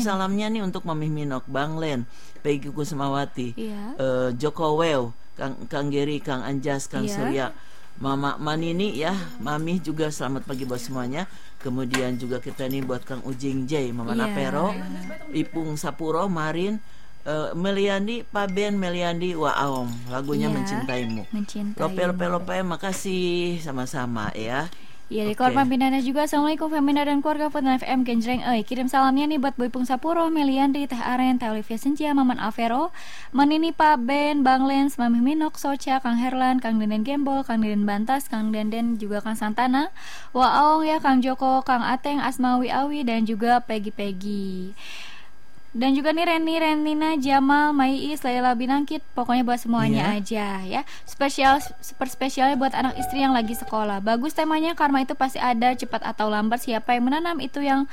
salamnya nih untuk Mami Minok, Bang Len, Peggy Kusmawati, Joko Wew, Kang Geri, Kang Anjas, Kang Surya, Mama Manini ya, Mami juga selamat pagi buat semuanya. Kemudian juga kita nih buat Kang Ujing J, Mama Napero, Ipung Sapuro, Marin, Meliandi, Paben Meliandi, Waaom, lagunya Mencintaimu. Lope, makasih sama-sama ya. Ya, di korban Pindana juga. Assalamualaikum Femina dan keluarga Fortuna FM Genjreng. Kirim salamnya nih buat Boy Pung Sapuro, Meliandri, Teh Aren, Teh Olivia Senja, Maman Avero, Manini, Pak Ben, Bang Lens, Mami Minok, Socha, Kang Herlan, Kang Denden Gembol, Kang Denden Bantas, Kang Denden juga Kang Santana, Waong ya, Kang Joko, Kang Ateng, Asmawi Awi, dan juga Peggy. Dan juga nih Renina, Jamal, Maiis, Laila Binangkit, pokoknya buat semuanya aja ya. Super spesialnya buat anak istri yang lagi sekolah. Bagus temanya, karma itu pasti ada, cepat atau lambat siapa yang menanam itu yang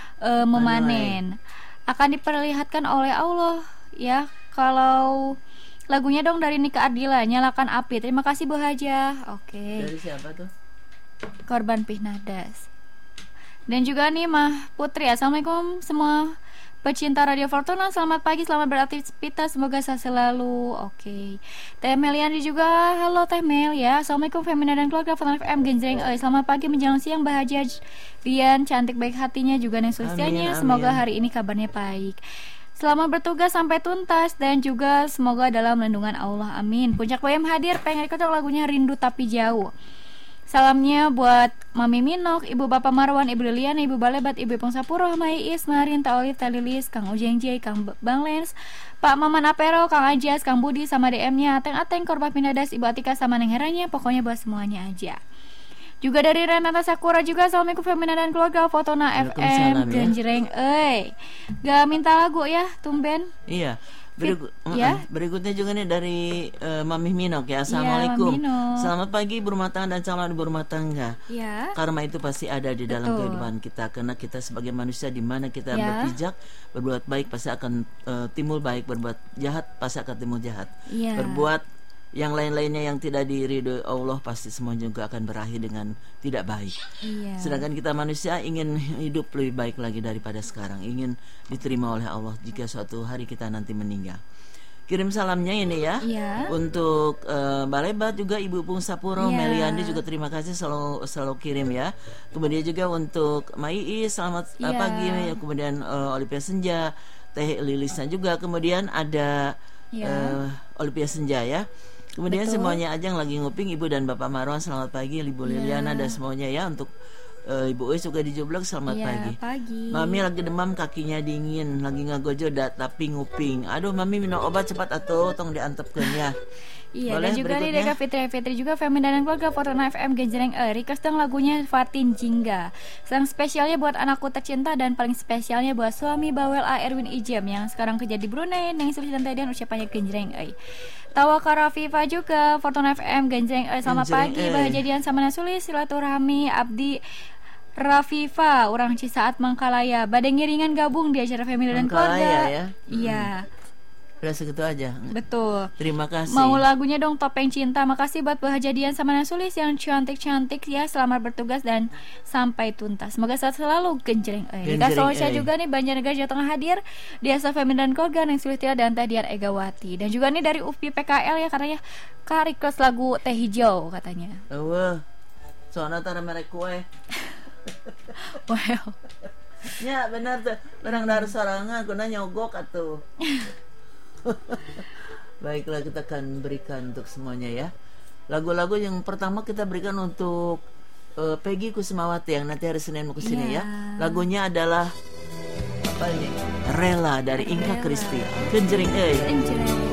memanen. Akan diperlihatkan oleh Allah ya. Kalau lagunya dong dari Nika Ardila, Nyalakan Api. Terima kasih Bu Haja. Oke. Dari siapa tuh? Korban Pihnadas. Dan juga nih Mah Putri, assalamualaikum semua pecinta Radio Fortuna, selamat pagi, selamat beraktivitas, semoga sehat selalu. Oke. Teh Meliandi juga, halo Teh Mel ya. Assalamualaikum Femina dan keluarga Fortuna FM Genjreng. Selamat pagi menjelang siang bahagia Rian, cantik baik hatinya juga Neng Sustianya. Semoga hari ini kabarnya baik. Selamat bertugas sampai tuntas dan juga semoga dalam lindungan Allah. Amin. Puncak WM hadir, pengen ikut lagunya Rindu Tapi Jauh. Salamnya buat Mami Minok, Ibu Bapak Marwan, Ibu Liliana, Ibu Balebat, Ibu Pung Sapuro, Maiis, Marin, Taolif, Talilis, Kang Ujeng J, Kang Bang Lens, Pak Maman Apero, Kang Ajas, Kang Budi sama DM-nya, Ateng, Korban Pinadas, Ibu Atika sama Neng Heranya, pokoknya buat semuanya aja. Juga dari Renata Sakura juga, assalamualaikum Femina dan keluarga Fortuna FM Genjreng. Gak minta lagu ya, tumben. Iya. Berikutnya juga nih dari Mami Minok ya. Assalamualaikum. Selamat pagi ibu rumah tangga dan calon ibu rumah tangga. Karma itu pasti ada di dalam kehidupan kita, karena kita sebagai manusia di mana kita berpijak, berbuat baik pasti akan timbul baik, berbuat jahat pasti akan timbul jahat. Berbuat yang lain-lainnya yang tidak diridhoi Allah pasti semua juga akan berakhir dengan tidak baik. Sedangkan kita manusia ingin hidup lebih baik lagi daripada sekarang, ingin diterima oleh Allah jika suatu hari kita nanti meninggal. Kirim salamnya ini ya, untuk Balebat juga Ibu Pung Sapuro, Meliandi juga terima kasih selalu kirim ya. Kemudian juga untuk Maiis, selamat pagi. Kemudian Olivia Senja, Teh Lilisnya juga. Kemudian ada Olivia Senja ya. Kemudian semuanya aja yang lagi nguping, Ibu dan Bapak Marwan selamat pagi, Ibu Liliana dan semuanya ya. Untuk Ibu Uis juga di Joblok selamat pagi. Mami lagi demam, kakinya dingin, lagi ngagojo tapi nguping. Aduh Mami minum obat cepat atau tong diantepkeun ya. Boleh, dan juga nih Deka Fitri juga Femina dan keluarga Fortuna FM Genjreng. Request dong lagunya Fatin Jingga. Sang spesialnya buat anakku tercinta dan paling spesialnya buat suami bawel A Erwin Ijem yang sekarang kerja di Brunei. Neng Suci dan Tadian ucapannya Genjreng. Tawakara Viva juga Fortuna FM Genjreng. Selamat pagi, bahagia sama Nasuli, silaturahmi Abdi Rafifa, orang Cisaat Mangkalaya. Badai ngiringan gabung di acara Femina dan keluarga. Iya. Udah segitu aja. Betul. Terima kasih. Mau lagunya dong Topeng Cinta. Makasih buat Bahajadian sama Nasulis yang cantik-cantik ya. Selamat bertugas dan sampai tuntas. Semoga sehat selalu Genjreng. Kita Solsya juga nih Banjarnegara Jawa Tengah hadir di Asa Femina dan keluarga Neng Sulistia dan Tadian Egawati. Dan juga nih dari UPI PKL ya, katanya request lagu Teh Hijau katanya. Soalnya tara merek kue. Wow. Ya benar tuh. Orang dari sorangan kuna nyogok atuh. Baiklah, kita akan berikan untuk semuanya ya. Lagu-lagu yang pertama kita berikan untuk Peggy Kusmawati yang nanti hari Senin mau kesini ya. Lagunya adalah apa ini? Rela dari Inka Kristi. Genjreng.